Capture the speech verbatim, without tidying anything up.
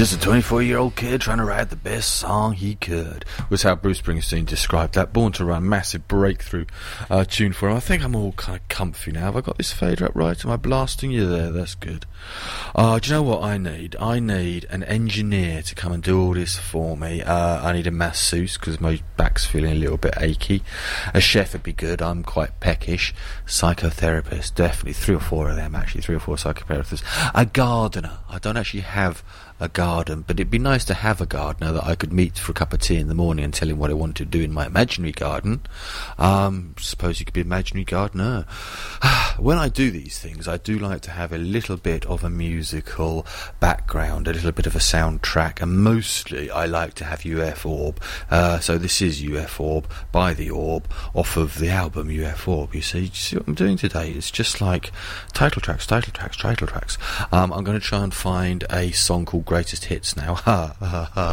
Just a twenty-four-year-old kid trying to write the best song he could, was how Bruce Springsteen described that Born to Run massive breakthrough uh, tune for him. I think I'm all kind of comfy now. Have I got this fader up right? Am I blasting you there? That's good. Uh, do you know what I need? I need an engineer to come and do all this for me. Uh, I need a masseuse because my back's feeling a little bit achy. A chef would be good. I'm quite peckish. Psychotherapist, definitely. Three or four of them, actually. Three or four psychotherapists. A gardener. I don't actually have a garden, but it'd be nice to have a gardener that I could meet for a cup of tea in the morning and tell him what I wanted to do in my imaginary garden. Um, suppose you could be an imaginary gardener. When I do these things, I do like to have a little bit of a musical background, a little bit of a soundtrack, and mostly I like to have U F Orb. Uh, so this is U F Orb by The Orb, off of the album U F Orb. You see, you see what I'm doing today? It's just like title tracks, title tracks, title tracks. Um, I'm going to try and find a song called Greatest Hits now. Ha ha ha.